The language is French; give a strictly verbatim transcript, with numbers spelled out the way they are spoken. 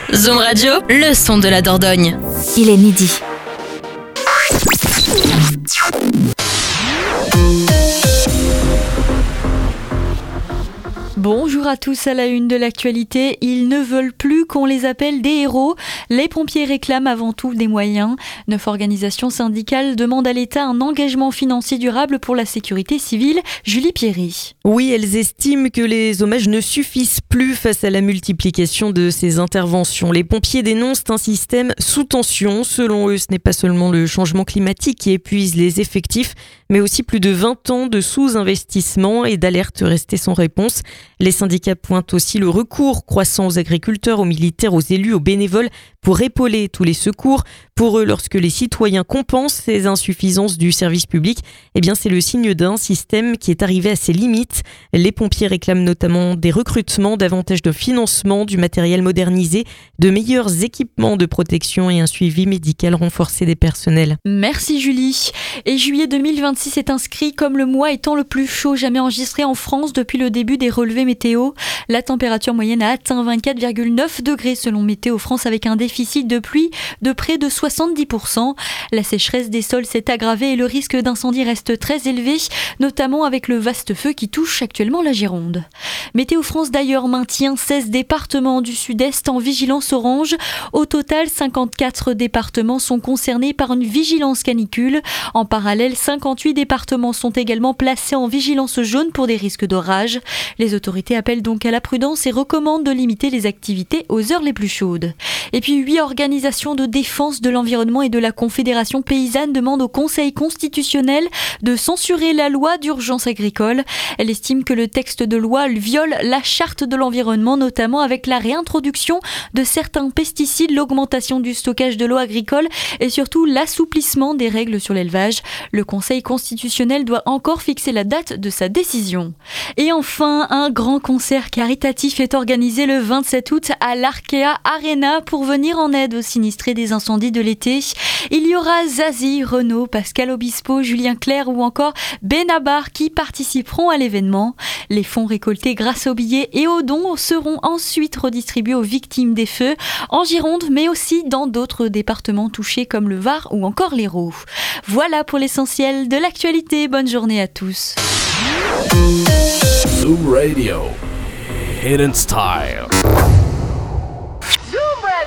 Zoom Radio, le son de la Dordogne. Il est midi. Bonjour à tous, à la une de l'actualité, ils ne veulent plus qu'on les appelle des héros. Les pompiers réclament avant tout des moyens. Neuf organisations syndicales demandent à l'État un engagement financier durable pour la sécurité civile. Julie Pierry. Oui, elles estiment que les hommages ne suffisent plus face à la multiplication de ces interventions. Les pompiers dénoncent un système sous tension. Selon eux, ce n'est pas seulement le changement climatique qui épuise les effectifs, mais aussi plus de vingt ans de sous-investissement et d'alertes restées sans réponse. Les syndicats pointent aussi le recours croissant aux agriculteurs, aux militaires, aux élus, aux bénévoles pour épauler tous les secours. Pour eux, lorsque les citoyens compensent ces insuffisances du service public, eh bien c'est le signe d'un système qui est arrivé à ses limites. Les pompiers réclament notamment des recrutements, davantage de financement, du matériel modernisé, de meilleurs équipements de protection et un suivi médical renforcé des personnels. Merci Julie. Et juillet deux mille vingt-six est inscrit comme le mois étant le plus chaud jamais enregistré en France depuis le début des relevés météo. La température moyenne a atteint vingt-quatre virgule neuf degrés selon Météo France avec un déficit de pluie de près de soixante-dix pour cent. La sécheresse des sols s'est aggravée et le risque d'incendie reste très élevé, notamment avec le vaste feu qui touche actuellement la Gironde. Météo France d'ailleurs maintient seize départements du sud-est en vigilance orange. Au total, cinquante-quatre départements sont concernés par une vigilance canicule. En parallèle, cinquante-huit départements sont également placés en vigilance jaune pour des risques d'orage. Les autorités appellent donc à la prudence et recommandent de limiter les activités aux heures les plus chaudes. Et puis, huit organisations de défense de l'environnement et de la Confédération paysanne demandent au Conseil constitutionnel de censurer la loi d'urgence agricole. Elle estime que le texte de loi viole la charte de l'environnement, notamment avec la réintroduction de certains pesticides, l'augmentation du stockage de l'eau agricole et surtout l'assouplissement des règles sur l'élevage. Le Conseil constitutionnel doit encore fixer la date de sa décision. Et enfin, un grand concert caritatif est organisé le vingt-sept août à l'Arkea Arena pour venir en aide aux sinistrés des incendies de l'été. Il y aura Zazie, Renaud, Pascal Obispo, Julien Clerc ou encore Benabar qui participeront à l'événement. Les fonds récoltés grâce aux billets et aux dons seront ensuite redistribués aux victimes des feux en Gironde, mais aussi dans d'autres départements touchés comme le Var ou encore l'Hérault. Voilà pour l'essentiel de l'actualité. Bonne journée à tous. Zoom Radio, Hidden Style.